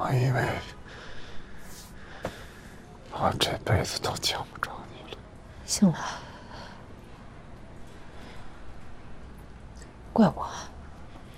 我以为我这辈子都见不着你了。 行了，怪我。